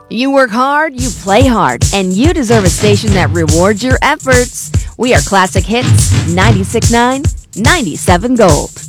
You work hard, you play hard, and you deserve a station that rewards your efforts. We are Classic Hits 96.9, 97 Gold.